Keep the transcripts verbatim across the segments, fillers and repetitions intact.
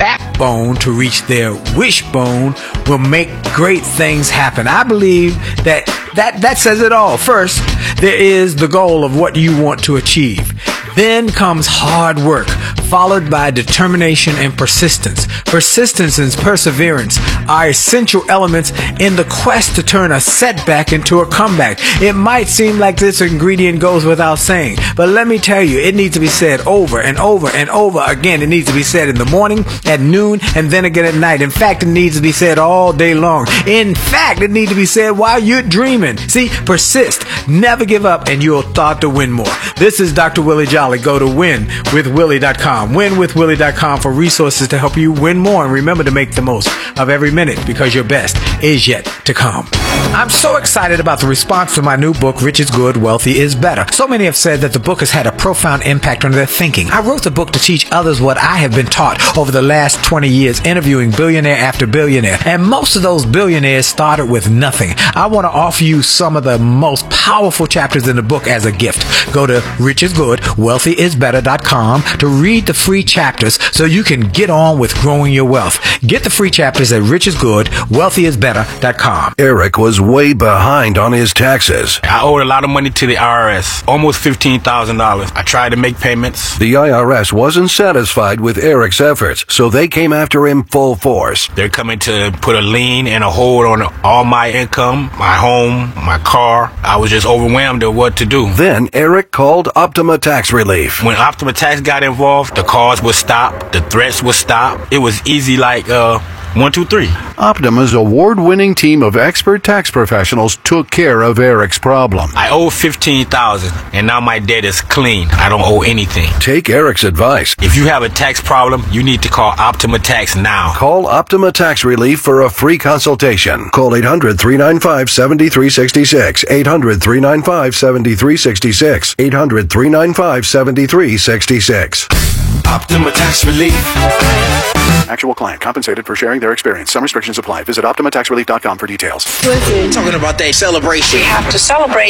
backbone to reach their wishbone will make great things happen. I believe that that, that says it all. First, there is the goal of what you want to achieve. Then comes hard work, followed by determination and persistence. Persistence and perseverance are essential elements in the quest to turn a setback into a comeback. It might seem like this ingredient goes without saying, but let me tell you, it needs to be said over and over and over again. It needs to be said in the morning, at noon, and then again at night. In fact, it needs to be said all day long. In fact, it needs to be said while you're dreaming. See, persist, never give up, and you'll start to win more. This is Doctor Willie Jolly. Go to win with willie dot com. win with willie dot com for resources to help you win more. And remember to make the most of every minute, because your best is yet to come. I'm so excited about the response to my new book, Rich is Good, Wealthy is Better. So many have said that the book has had a profound impact on their thinking. I wrote the book to teach others what I have been taught over the last twenty years, interviewing billionaire after billionaire. And most of those billionaires started with nothing. I want to offer you some of the most powerful chapters in the book as a gift. Go to rich is good wealthy is better dot com to read the free chapters so you can get on with growing your wealth. Get the free chapters at rich is good wealthy is better dot com. Eric was way behind on his taxes. I owed a lot of money to the I R S, almost fifteen thousand dollars. I tried to make payments. The I R S wasn't satisfied with Eric's efforts, so they came after him full force. They're coming to put a lien and a hold on all my income, my home, my car. I was just overwhelmed at what to do. Then Eric called Optima Tax Relief. When Optima Tax got involved, the calls would stop, the threats would stop. It was easy like, uh, one, two, three. Optima's award-winning team of expert tax professionals took care of Eric's problem. I owe fifteen thousand dollars, and now my debt is clean. I don't owe anything. Take Eric's advice. If you have a tax problem, you need to call Optima Tax now. Call Optima Tax Relief for a free consultation. Call eight hundred, three nine five, seven three six six. eight hundred, three nine five, seven three six six. eight hundred, three nine five, seven three six six. Optima Tax Relief. Actual client compensated for sharing their experience. Some restrictions apply. Visit optima tax relief dot com for details. Listen, talking about that celebration. We have to celebrate.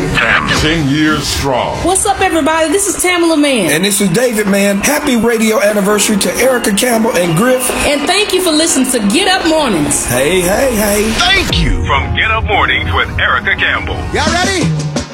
Ten years strong. What's up, everybody? This is Tamala Man. And this is David Man. Happy radio anniversary to Erica Campbell and Griff. And thank you for listening to Get Up Mornings. Hey, hey, hey. Thank you from Get Up Mornings with Erica Campbell. Y'all ready?